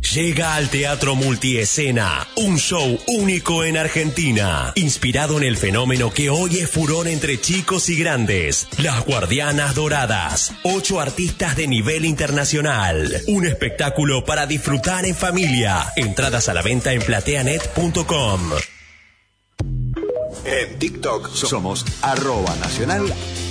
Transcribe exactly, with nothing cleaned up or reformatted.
Llega al Teatro Multiescena, un show único en Argentina, inspirado en el fenómeno que hoy es furor entre chicos y grandes, Las Guardianas Doradas, ocho artistas de nivel internacional, un espectáculo para disfrutar en familia, entradas a la venta en plateanet punto com. En TikTok somos arroba nacional